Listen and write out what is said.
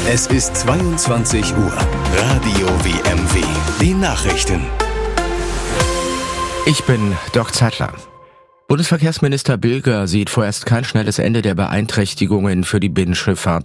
Es ist 22 Uhr. Radio WMW. Die Nachrichten. Ich bin Doc Zettler. Bundesverkehrsminister Bilger sieht vorerst kein schnelles Ende der Beeinträchtigungen für die Binnenschifffahrt